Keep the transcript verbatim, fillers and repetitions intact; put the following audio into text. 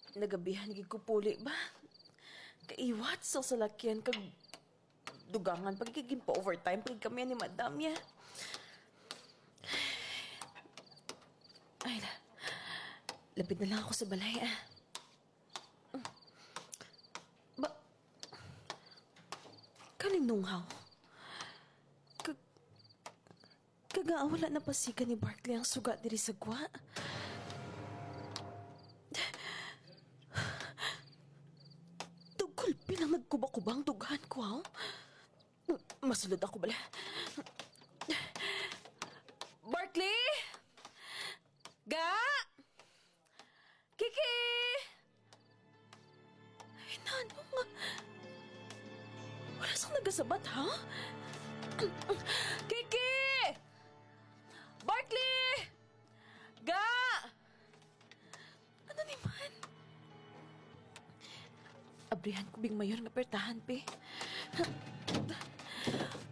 Nagabihan gid ko puli ba? Kaiwat sa salakyan kag dugangan pagkiging pa overtime pag kami ni madam ya. Ay na. Lapit na lang ako sa balay ah. Ba? Kaning nunghaw. Kag... Kaga wala na pasika ni Barkley ang sugat diri sa gwa. Tugol pilang nagkubakubang dugan ko ha. Masulod ako bala. Barkley! Ga! Kiki! Ay, nano nga. Wala sang nagasabat, ha? Kiki! Barkley! Ga! Ano ni man? Abrihan ko bing mayor nga pertahan, pe.